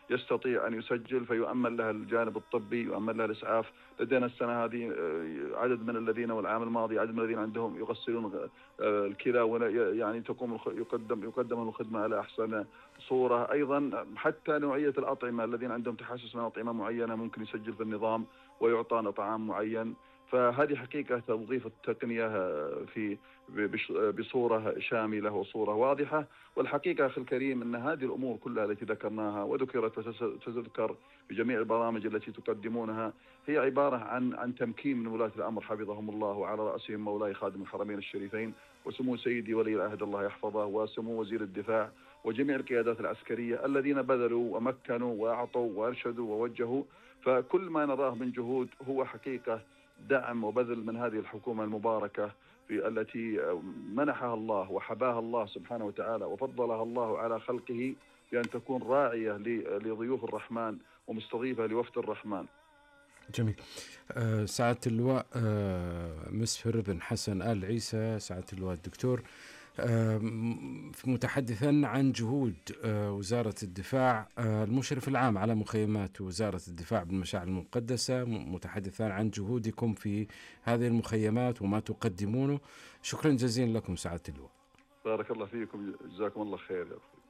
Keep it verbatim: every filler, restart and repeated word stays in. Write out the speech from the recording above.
يستطيع أن يسجل فيؤمن لها الجانب الطبي، يؤمن لها الإسعاف. لدينا السنة هذه عدد من الذين، والعام الماضي عدد من الذين عندهم يغسلون الكلى، يعني تقوم يقدم يقدم لهم الخدمة على أحسن صورة. أيضا حتى نوعية الأطعمة، الذين عندهم تحسس من أطعمة معينة ممكن يسجل في النظام ويعطى طعام معين. فهذه حقيقة توظيف التقنية في بصورة شاملة وصورة واضحة. والحقيقة أخي الكريم أن هذه الأمور كلها التي ذكرناها وذكرت وتذكر في جميع البرامج التي تقدمونها هي عبارة عن عن تمكين من ولاة الأمر حفظهم الله، وعلى رأسهم مولاي خادم الحرمين الشريفين وسمو سيدي ولي العهد الله يحفظه، وسمو وزير الدفاع، وجميع القيادات العسكرية الذين بذلوا ومكنوا وأعطوا وأرشدوا ووجهوا. فكل ما نراه من جهود هو حقيقة دعم وبذل من هذه الحكومة المباركة، في التي منحها الله وحباها الله سبحانه وتعالى وفضلها الله على خلقه بأن تكون راعية لضيوف الرحمن ومستضيفة لوفد الرحمن. جميل. أه سعادة اللواء أه مسفر بن حسن آل عيسى، سعادة اللواء الدكتور، أه متحدثا عن جهود أه وزارة الدفاع، أه المشرف العام على مخيمات وزارة الدفاع بالمشاعر المقدسة، متحدثا عن جهودكم في هذه المخيمات وما تقدمونه. شكرا جزيلا لكم سعادة اللواء. بارك الله فيكم، جزاكم الله خير يا أخي.